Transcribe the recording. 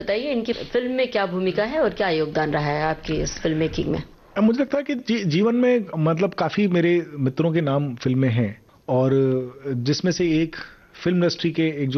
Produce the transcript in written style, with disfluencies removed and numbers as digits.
बताइए इनकी फिल्म में क्या भूमिका है और क्या योगदान रहा है आपकी इस फिल्म मेकिंग में? मुझे लगता है कि जीवन में मतलब काफी मेरे मित्रों के नाम फिल्में हैं और जिसमें से एक फिल्म इंडस्ट्री के एक